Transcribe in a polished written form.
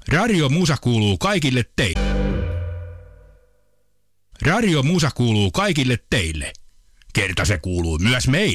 Radio Musa kuuluu kaikille teille. Radio Musa kuuluu kaikille teille. Kerta se kuuluu myös meille.